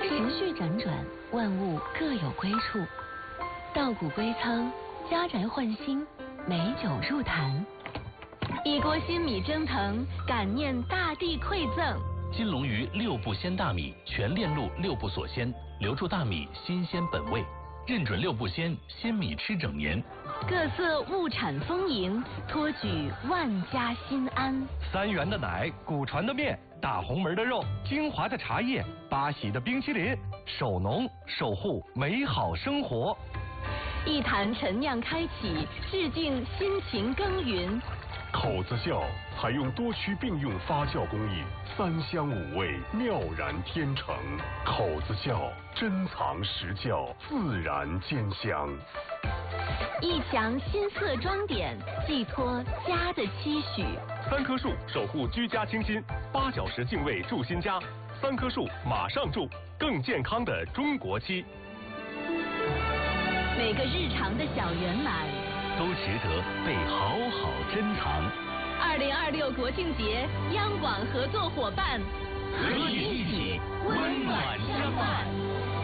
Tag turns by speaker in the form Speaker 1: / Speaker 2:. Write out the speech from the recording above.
Speaker 1: 时序辗转，万物各有归处。稻谷归仓，家宅换新，美酒入坛。一锅新米蒸腾，感念大地馈赠。
Speaker 2: 金龙鱼6步鲜大米，全链路6步锁鲜，留住大米新鲜本味。认准6步鲜，鲜米吃整年。
Speaker 1: 各色物产丰盈，托举万家心安。
Speaker 3: 3元的奶，古传的面，大红门的肉，精华的茶叶，八喜的冰淇淋，守农守护美好生活。
Speaker 1: 一坛陈酿开启，致敬辛勤耕耘。
Speaker 4: 口子窖采用多区并用发酵工艺，3香5味，妙然天成。口子窖珍藏实窖，自然兼香。
Speaker 1: 一墙新色装点，寄托家的期许。
Speaker 4: 3棵树守护居家清新，8小时净味住新家，3棵树马上住，更健康的中国期。
Speaker 1: 每个日常的小圆满
Speaker 2: 都值得被好好珍藏。
Speaker 1: 2026国庆节，央广合作伙伴，
Speaker 2: 和你一起温暖相伴。